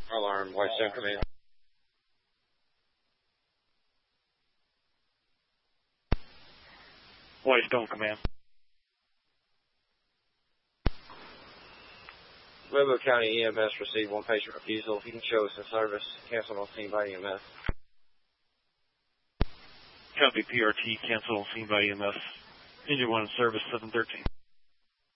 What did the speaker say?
Alarm, Whitestone Command. Whitestone Command. Mobile County EMS received one patient refusal. If you can show us in service, cancel on scene by EMS. Copy PRT, cancel on scene by EMS. Engine 1 in service, 713.